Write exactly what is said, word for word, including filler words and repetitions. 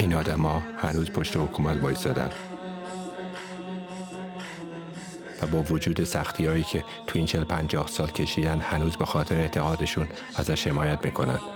این آدما هنوز پشت حکومت وایسادن و با وجود سختی‌هایی که تو این چهل پنجاه سال کشیدن هنوز به خاطر اعتقادشون ازش حمایت میکنن.